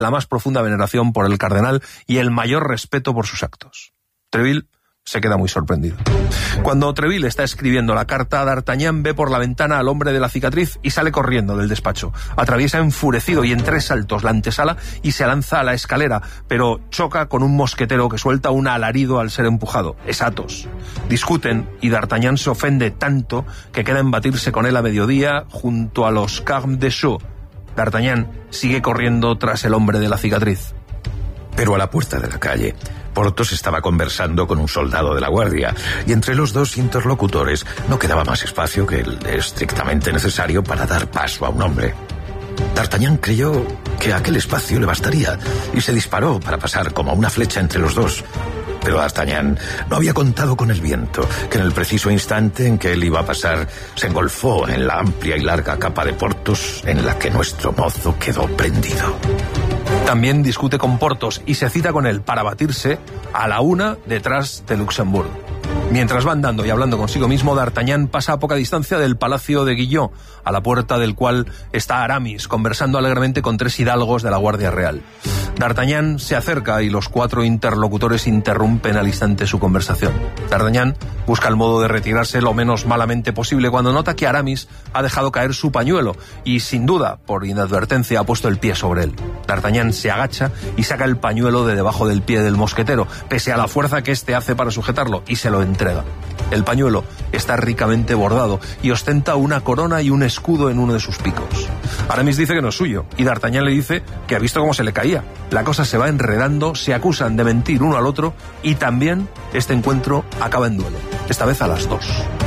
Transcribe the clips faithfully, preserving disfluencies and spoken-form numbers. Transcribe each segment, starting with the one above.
la más profunda veneración por el cardenal y el mayor respeto por sus actos. Treville se queda muy sorprendido. Cuando Treville está escribiendo la carta, D'Artagnan ve por la ventana al hombre de la cicatriz y sale corriendo del despacho. Atraviesa enfurecido y en tres saltos la antesala y se lanza a la escalera, pero choca con un mosquetero que suelta un alarido al ser empujado. Es Athos. Discuten y D'Artagnan se ofende tanto que queda en batirse con él a mediodía junto a los Carmes Deschaux. D'Artagnan sigue corriendo tras el hombre de la cicatriz. Pero a la puerta de la calle, Porthos estaba conversando con un soldado de la guardia, y entre los dos interlocutores no quedaba más espacio que el estrictamente necesario para dar paso a un hombre. D'Artagnan creyó que aquel espacio le bastaría, y se disparó para pasar como una flecha entre los dos. Pero D'Artagnan no había contado con el viento, que en el preciso instante en que él iba a pasar, se engolfó en la amplia y larga capa de Porthos, en la que nuestro mozo quedó prendido. También discute con Porthos y se cita con él para batirse a la una detrás de Luxemburgo. Mientras va andando y hablando consigo mismo, D'Artagnan pasa a poca distancia del palacio de Guillot, a la puerta del cual está Aramis, conversando alegremente con tres hidalgos de la Guardia Real. D'Artagnan se acerca y los cuatro interlocutores interrumpen al instante su conversación. D'Artagnan busca el modo de retirarse lo menos malamente posible cuando nota que Aramis ha dejado caer su pañuelo y, sin duda, por inadvertencia, ha puesto el pie sobre él. D'Artagnan se agacha y saca el pañuelo de debajo del pie del mosquetero, pese a la fuerza que éste hace para sujetarlo, y se lo entrega. El pañuelo está ricamente bordado y ostenta una corona y un escudo en uno de sus picos. Aramis dice que no es suyo y D'Artagnan le dice que ha visto cómo se le caía. La cosa se va enredando, se acusan de mentir uno al otro y también este encuentro acaba en duelo, esta vez a las dos.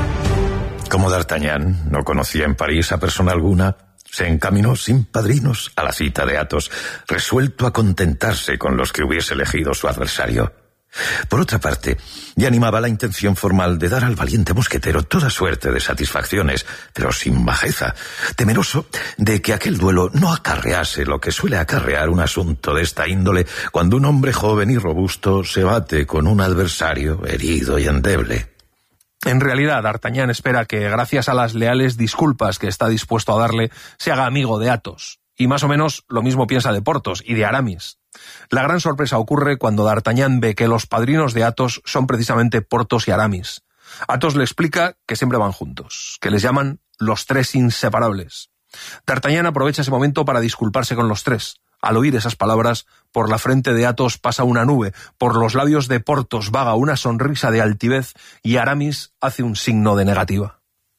Como D'Artagnan no conocía en París a persona alguna, se encaminó sin padrinos a la cita de Athos, resuelto a contentarse con los que hubiese elegido su adversario. Por otra parte, ya animaba la intención formal de dar al valiente mosquetero toda suerte de satisfacciones, pero sin bajeza, temeroso de que aquel duelo no acarrease lo que suele acarrear un asunto de esta índole cuando un hombre joven y robusto se bate con un adversario herido y endeble. En realidad, D'Artagnan espera que, gracias a las leales disculpas que está dispuesto a darle, se haga amigo de Athos. Y más o menos lo mismo piensa de Porthos y de Aramis. La gran sorpresa ocurre cuando D'Artagnan ve que los padrinos de Athos son precisamente Porthos y Aramis. Athos le explica que siempre van juntos, que les llaman los tres inseparables. D'Artagnan aprovecha ese momento para disculparse con los tres. Al oír esas palabras, por la frente de Athos pasa una nube, por los labios de Porthos vaga una sonrisa de altivez y Aramis hace un signo de negativa.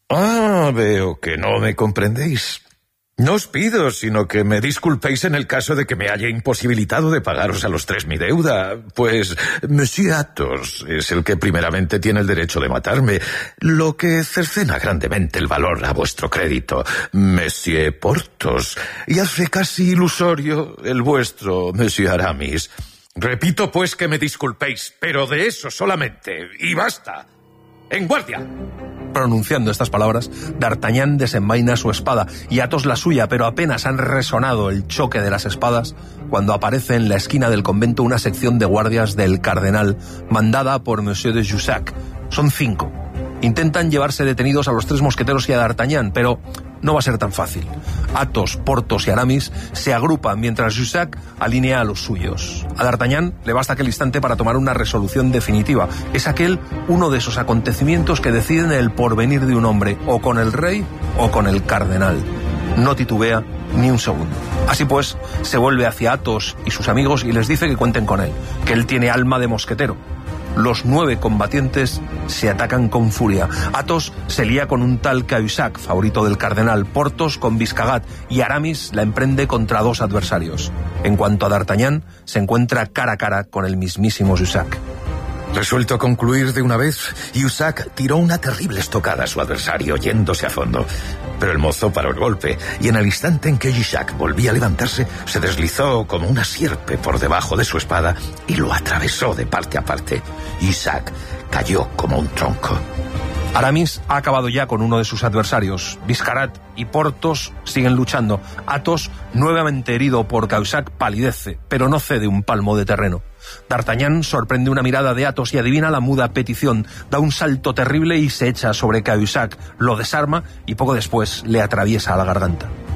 Ah, veo que no me comprendéis. No os pido, sino que me disculpéis en el caso de que me haya imposibilitado de pagaros a los tres mi deuda, pues Monsieur Athos es el que primeramente tiene el derecho de matarme, lo que cercena grandemente el valor a vuestro crédito, Monsieur Porthos, y hace casi ilusorio el vuestro, Monsieur Aramis. Repito, pues, que me disculpéis, pero de eso solamente, y basta. ¡En guardia! Pronunciando estas palabras, D'Artagnan desenvaina su espada y Athos la suya, pero apenas han resonado el choque de las espadas cuando aparece en la esquina del convento una sección de guardias del cardenal, mandada por Monsieur de Jussac. Son cinco. Intentan llevarse detenidos a los tres mosqueteros y a D'Artagnan, pero no va a ser tan fácil. Athos, Porthos y Aramis se agrupan mientras Jussac alinea a los suyos. A D'Artagnan le basta aquel instante para tomar una resolución definitiva. Es aquel uno de esos acontecimientos que deciden el porvenir de un hombre, o con el rey o con el cardenal. No titubea ni un segundo. Así pues, se vuelve hacia Athos y sus amigos y les dice que cuenten con él, que él tiene alma de mosquetero. Los nueve combatientes se atacan con furia. Athos se lía con un tal Cahusac, favorito del cardenal, Porthos con Biscagat y Aramis la emprende contra dos adversarios. En cuanto a D'Artagnan, se encuentra cara a cara con el mismísimo Jussac. Resuelto a concluir de una vez, Jussac tiró una terrible estocada a su adversario, yéndose a fondo. Pero el mozo paró el golpe, y en el instante en que Jussac volvía a levantarse, se deslizó como una sierpe por debajo de su espada y lo atravesó de parte a parte. Jussac cayó como un tronco. Aramis ha acabado ya con uno de sus adversarios. Biscarat y Porthos siguen luchando. Athos, nuevamente herido por Cahusac, palidece, pero no cede un palmo de terreno. D'Artagnan sorprende una mirada de Athos y adivina la muda petición. Da un salto terrible y se echa sobre Cahusac, lo desarma y poco después le atraviesa la garganta.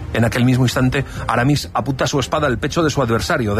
En aquel mismo instante, Aramis apunta su espada al pecho de su adversario.